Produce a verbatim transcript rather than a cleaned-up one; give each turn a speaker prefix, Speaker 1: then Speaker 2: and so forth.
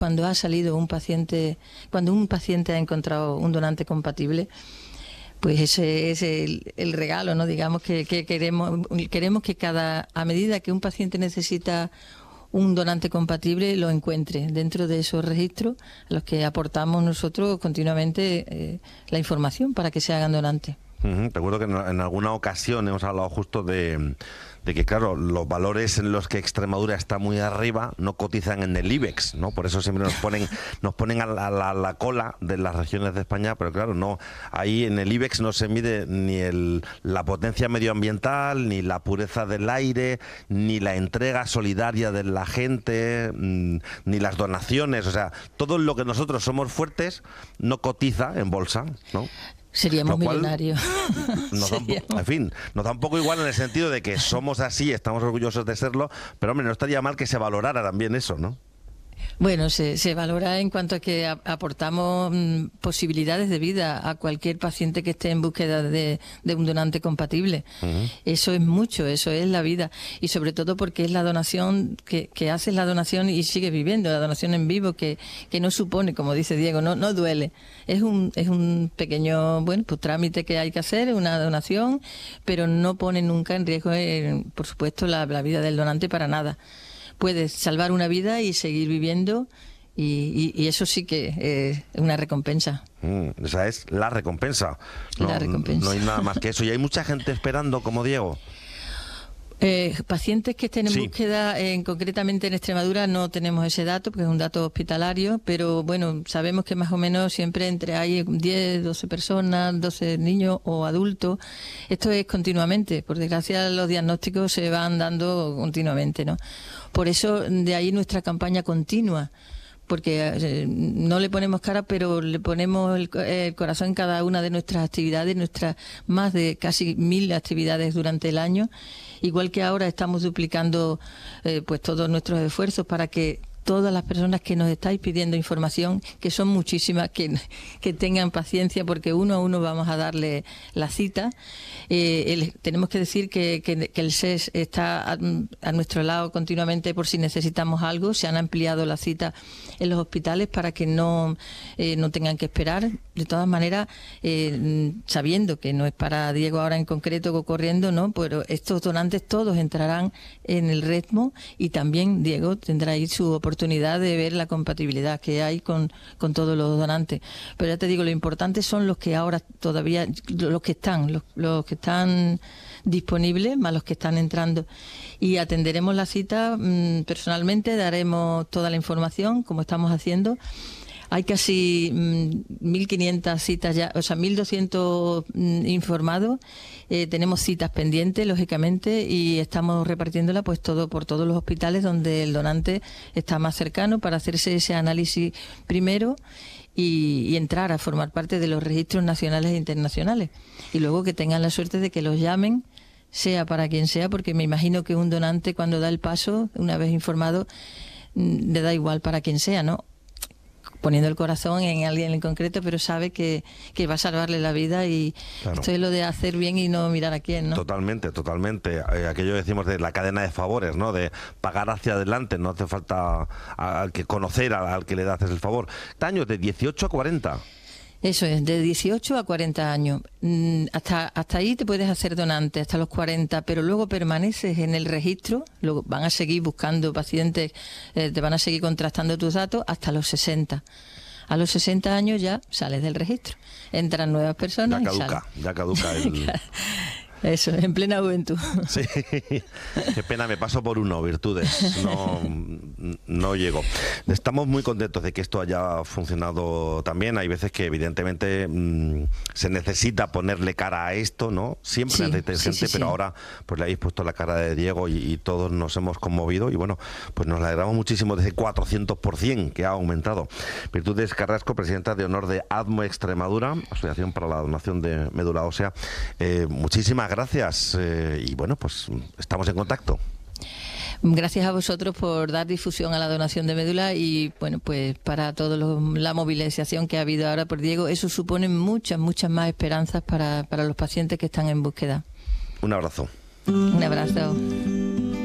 Speaker 1: Cuando ha salido un paciente, cuando un paciente ha encontrado un donante compatible, pues ese es el, el regalo, ¿no? Digamos que, que queremos, queremos que cada, a medida que un paciente necesita un donante compatible, lo encuentre dentro de esos registros a los que aportamos nosotros continuamente eh, la información para que se hagan donantes.
Speaker 2: Uh-huh. Recuerdo que en, en alguna ocasión hemos hablado justo de, de que, claro, los valores en los que Extremadura está muy arriba no cotizan en el IBEX, ¿no? Por eso siempre nos ponen nos ponen a la, a la, a la cola de las regiones de España, pero claro, no, ahí en el IBEX no se mide ni el, la potencia medioambiental, ni la pureza del aire, ni la entrega solidaria de la gente, mmm, ni las donaciones, o sea, todo lo que nosotros somos fuertes no cotiza en bolsa, ¿no?
Speaker 1: Seríamos millonarios.
Speaker 2: Nos
Speaker 1: Seríamos.
Speaker 2: Da, en fin, nos da un poco igual en el sentido de que somos así, estamos orgullosos de serlo, pero hombre, no estaría mal que se valorara también eso, ¿no?
Speaker 1: Bueno, se, se valora en cuanto a que a, aportamos mm, posibilidades de vida a cualquier paciente que esté en búsqueda de, de un donante compatible. Uh-huh. Eso es mucho, eso es la vida. Y sobre todo porque es la donación, que, que haces la donación y sigues viviendo, la donación en vivo, que, que no supone, como dice Diego, no, no duele. Es un, es un pequeño, bueno, pues trámite que hay que hacer, una donación, pero no pone nunca en riesgo, eh, por supuesto, la, la vida del donante para nada. Puedes salvar una vida y seguir viviendo y, y, y eso sí que es una recompensa.
Speaker 2: Mm, esa es la recompensa. No,
Speaker 1: la recompensa.
Speaker 2: No hay nada más que eso. Y hay mucha gente esperando, como Diego.
Speaker 1: Eh, pacientes que estén en
Speaker 2: sí.
Speaker 1: búsqueda, en, concretamente en Extremadura no tenemos ese dato porque es un dato hospitalario, pero bueno, sabemos que más o menos siempre entre hay diez, doce personas, doce niños o adultos. Esto es continuamente, por desgracia los diagnósticos se van dando continuamente, ¿no? Por eso de ahí nuestra campaña continua, porque eh, no le ponemos cara, pero le ponemos el, el corazón en cada una de nuestras actividades, nuestras más de casi mil actividades durante el año. Igual que ahora estamos duplicando eh, pues todos nuestros esfuerzos para que todas las personas que nos estáis pidiendo información, que son muchísimas, que, que tengan paciencia porque uno a uno vamos a darle la cita. Eh, el, tenemos que decir que, que, que el S E S está a, a nuestro lado continuamente por si necesitamos algo. Se han ampliado las citas en los hospitales para que no, eh, no tengan que esperar. De todas maneras, eh, sabiendo que no es para Diego ahora en concreto corriendo, ¿no? Pero estos donantes todos entrarán en el ritmo y también Diego tendrá ahí su oportunidad de ver la compatibilidad que hay con, con todos los donantes. Pero ya te digo, lo importante son los que ahora todavía, los que están, los, los que están disponibles, más los que están entrando. Y atenderemos la cita mmm, personalmente, daremos toda la información, como estamos haciendo. Hay casi mmm, mil quinientas citas ya, o sea, mil doscientos mmm, informados. Eh, tenemos citas pendientes, lógicamente, y estamos repartiéndola pues todo por todos los hospitales donde el donante está más cercano para hacerse ese análisis primero y, y entrar a formar parte de los registros nacionales e internacionales. Y luego que tengan la suerte de que los llamen, sea para quien sea, porque me imagino que un donante cuando da el paso, una vez informado, mmm, le da igual para quien sea, ¿no? Poniendo el corazón en alguien en concreto, pero sabe que, que va a salvarle la vida y claro. Esto es lo de hacer bien y no mirar a quién, ¿no?
Speaker 2: Totalmente, totalmente. Eh, aquello decimos de la cadena de favores, ¿no? De pagar hacia adelante, no hace falta al que conocer al, al que le das el favor. Años de dieciocho a cuarenta.
Speaker 1: Eso es, de dieciocho a cuarenta años. Hasta, hasta ahí te puedes hacer donante, hasta los cuarenta, pero luego permaneces en el registro, luego van a seguir buscando pacientes, eh, te van a seguir contrastando tus datos hasta los sesenta. A los sesenta años ya sales del registro, entran nuevas personas
Speaker 2: ya caduca,
Speaker 1: y salen.
Speaker 2: Ya caduca el...
Speaker 1: Eso, en plena juventud.
Speaker 2: Sí, qué pena, me paso por uno, virtudes, no, no llego. Estamos muy contentos de que esto haya funcionado también. Hay veces que evidentemente mmm, se necesita ponerle cara a esto, ¿no? Siempre sí, necesita sí, gente, sí, pero sí. Ahora pues le habéis puesto la cara de Diego y, y todos nos hemos conmovido y bueno, pues nos alegramos muchísimo de ese cuatrocientos por ciento que ha aumentado. Virtudes Carrasco, presidenta de honor de ADMO Extremadura, Asociación para la Donación de Médula Ósea. Eh, muchísimas gracias eh, y bueno, pues estamos en contacto.
Speaker 1: Gracias a vosotros por dar difusión a la donación de médula y bueno, pues para toda la movilización que ha habido ahora por Diego, eso supone muchas, muchas más esperanzas para, para los pacientes que están en búsqueda.
Speaker 2: Un abrazo.
Speaker 1: Un abrazo.